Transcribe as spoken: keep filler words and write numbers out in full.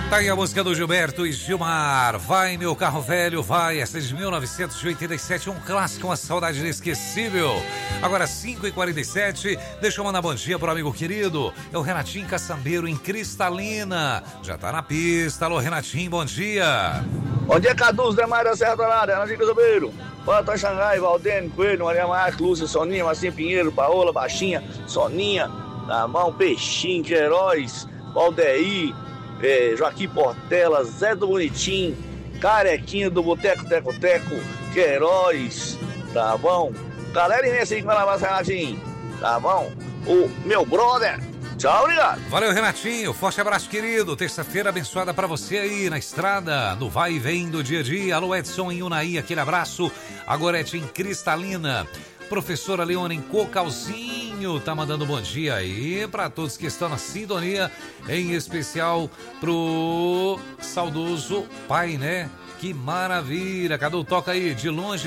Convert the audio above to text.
Tá aí a música do Gilberto e Gilmar. Vai, meu carro velho, vai. Essa é de mil novecentos e oitenta e sete, um clássico, uma saudade inesquecível. Agora cinco e quarenta e sete, deixa eu mandar bom dia pro amigo querido. É o Renatinho Caçambeiro em Cristalina. Já tá na pista. Alô, Renatinho, bom dia. Bom dia, Cadu, demais da Serra Dourada, Renatinho Caçambeiro. Bota Xangai, Valdênio, Coelho, Maria Marques, Lúcia, Soninha, Marcinho Pinheiro, Paola, Baixinha, Soninha, Namão, Peixinho, Queiroz, Valdeir, É, Joaquim Portela, Zé do Bonitinho, Carequinha do Boteco Teco Teco, Queiroz, tá bom? Galera imensa aí que vai lavar Renatinho, tá bom? O meu brother, tchau, obrigado. Valeu, Renatinho, forte abraço, querido. Terça-feira abençoada pra você aí na estrada, no vai e vem do dia a dia. Alô, Edson em Unaí, aquele abraço. Agorete em Cristalina. Professora Leona em Cocalzinho tá mandando um bom dia aí para todos que estão na sintonia, em especial pro saudoso pai, né? Que maravilha, Cadu, toca aí de longe.